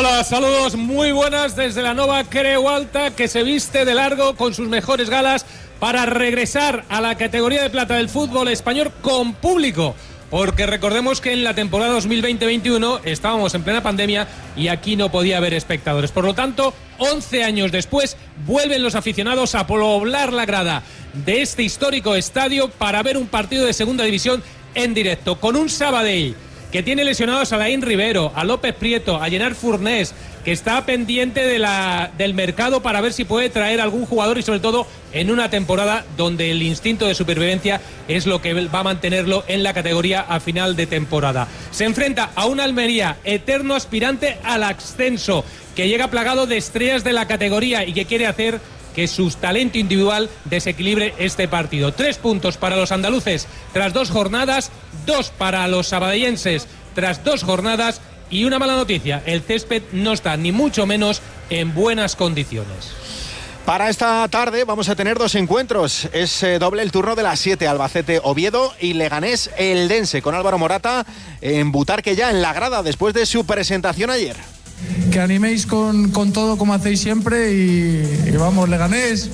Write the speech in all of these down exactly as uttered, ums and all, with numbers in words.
Hola, saludos muy buenas desde la Nova Creu Alta, que se viste de largo con sus mejores galas para regresar a la categoría de plata del fútbol español con público. Porque recordemos que en la temporada dos mil veinte veintiuno estábamos en plena pandemia y aquí no podía haber espectadores. Por lo tanto, once años después, vuelven los aficionados a poblar la grada de este histórico estadio para ver un partido de segunda división en directo, con un Sabadell que tiene lesionados a Laín Rivero, a López Prieto, a Llenard Furnés, que está pendiente de la, del mercado para ver si puede traer algún jugador y sobre todo en una temporada donde el instinto de supervivencia es lo que va a mantenerlo en la categoría a final de temporada. Se enfrenta a un Almería eterno aspirante al ascenso, que llega plagado de estrellas de la categoría y que quiere hacer que su talento individual desequilibre este partido. Tres puntos para los andaluces tras dos jornadas, dos para los sabadellenses tras dos jornadas y una mala noticia, el césped no está ni mucho menos en buenas condiciones. Para esta tarde vamos a tener dos encuentros. Es eh, doble el turno de las siete, Albacete-Oviedo y Leganés-Eldense, con Álvaro Morata en Butarque ya en la grada después de su presentación ayer. Que animéis con, con todo como hacéis siempre y, y vamos, Leganés.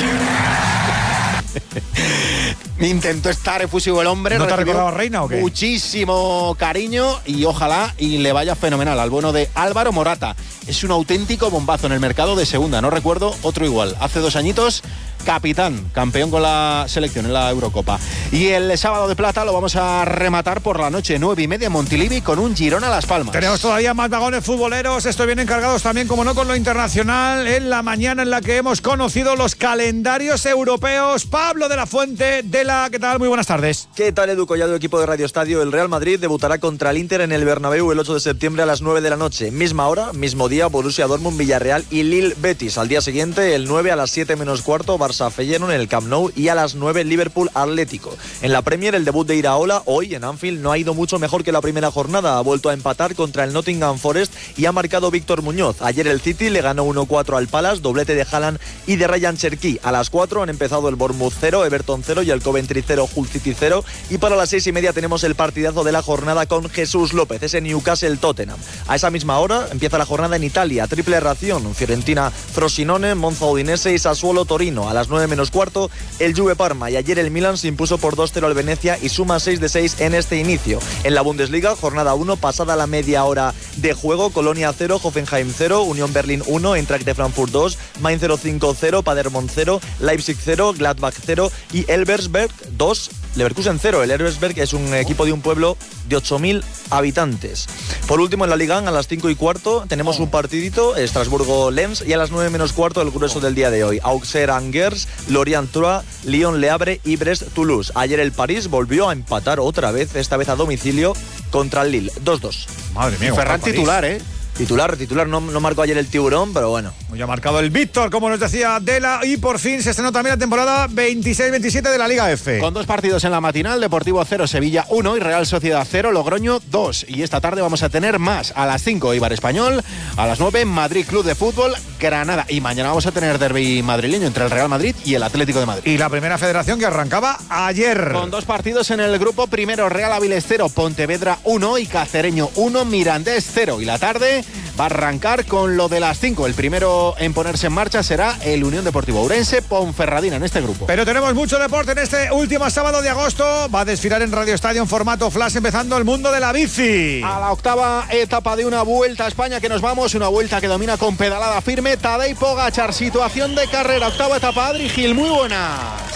Intentó estar efusivo el hombre. ¿No te ha recordado Reina o qué? Muchísimo cariño y ojalá y le vaya fenomenal al bueno de Álvaro Morata. Es un auténtico bombazo en el mercado de segunda. No recuerdo otro igual. Hace dos añitos, capitán, campeón con la selección en la Eurocopa. Y el sábado de plata lo vamos a rematar por la noche, nueve y media en Montilivi, con un Girona Las Palmas. Tenemos todavía más vagones futboleros. Estoy bien encargados también, como no, con lo internacional. En la mañana en la que hemos conocido los calendarios europeos. Pablo de la Fuente, de la... ¿Qué tal? Muy buenas tardes. ¿Qué tal, Edu Collado, equipo de Radio Estadio? El Real Madrid debutará contra el Inter en el Bernabéu el ocho de septiembre a las nueve de la noche. Misma hora, mismo día, Borussia Dortmund, Villarreal y Lille Betis. Al día siguiente, el nueve a las siete menos cuarto, Barça Feyenoord en el Camp Nou y a las nueve Liverpool Atlético. En la Premier, el debut de Iraola hoy en Anfield no ha ido mucho mejor que la primera jornada. Ha vuelto a empatar contra el Nottingham Forest y ha marcado Víctor Muñoz. Ayer el City le ganó uno cuatro al Palace, doblete de Haaland y de Ryan Cherki. A las cuatro han empezado el Bournemouth cero, Everton cero y el Coventry cero, Hull City cero. Y para las seis y media tenemos el partidazo de la jornada con Jesús López, ese Newcastle Tottenham. A esa misma hora empieza la jornada en Italia, triple ración, Fiorentina Frosinone, Monza Udinese y Sassuolo Torino. A las nueve menos cuarto el Juve Parma y ayer el Milan se impuso por dos cero al Venecia y suma seis de seis en este inicio. En la Bundesliga, jornada uno, pasada la media hora de juego, Colonia cero, Hoffenheim cero, Unión Berlín uno, Eintracht de Frankfurt dos, Mainz cero cinco cero, Paderborn cero, Leipzig cero, Gladbach cero y Elversberg dos, Leverkusen cero. El Elversberg es un equipo de un pueblo de ocho mil habitantes. Por último, en la Liga, a las cinco y cuarto tenemos un partidito, Estrasburgo-Lens, y a las nueve menos cuarto el grueso del día de hoy, Auxerre-Angers, Lorient-Troyes, Lyon-Le Havre y Brest-Toulouse. Ayer el París volvió a empatar otra vez, esta vez a domicilio, contra el Lille, dos dos. Madre mía. Ferran titular, ¿eh? Titular, titular, no, no marcó ayer el tiburón, pero bueno. Ya ha marcado el Víctor, como nos decía Dela, y por fin se estrenó también la temporada veintiséis veintisiete de la Liga F. Con dos partidos en la matinal, Deportivo cero, Sevilla uno y Real Sociedad cero, Logroño dos. Y esta tarde vamos a tener más. A las cinco, Eibar Español, a las nueve, Madrid Club de Fútbol, Granada. Y mañana vamos a tener derbi madrileño entre el Real Madrid y el Atlético de Madrid. Y la primera federación que arrancaba ayer. Con dos partidos en el grupo primero, Real Avilés cero, Pontevedra uno y Cacereño uno, Mirandés cero. Y la tarde va a arrancar con lo de las cinco. El primero en ponerse en marcha será el Unión Deportivo Ourense, Ponferradina en este grupo. Pero tenemos mucho deporte en este último sábado de agosto. Va a desfilar en Radio Estadio en formato flash, empezando el mundo de la bici. A la octava etapa de una Vuelta a España que nos vamos, una vuelta que domina con pedalada firme Tadej Pogačar, situación de carrera, octava etapa. Adri Gil, muy buenas.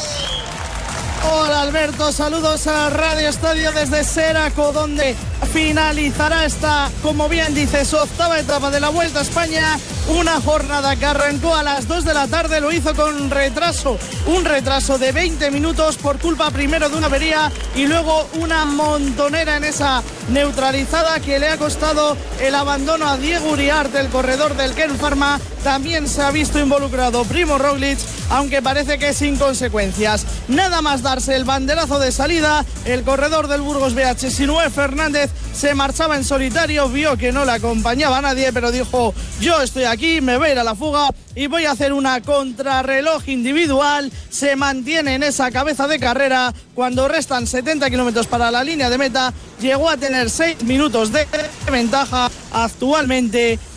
Hola Alberto, saludos a Radio Estadio desde Seraco, donde finalizará esta, como bien dices, octava etapa de la Vuelta a España. Una jornada que arrancó a las dos de la tarde, lo hizo con retraso, un retraso de veinte minutos por culpa primero de una avería y luego una montonera en esa neutralizada que le ha costado el abandono a Diego Uriarte, el corredor del Kern Pharma. También se ha visto involucrado Primo Roglic, aunque parece que sin consecuencias. Nada más darse el banderazo de salida, el corredor del Burgos B H, Sinué Fernández, se marchaba en solitario, vio que no le acompañaba a nadie, pero dijo: yo estoy aquí, me voy a ir a la fuga y voy a hacer una contrarreloj individual. Se mantiene en esa cabeza de carrera cuando restan setenta kilómetros para la línea de meta. Llegó a tener seis minutos de ventaja. Actualmente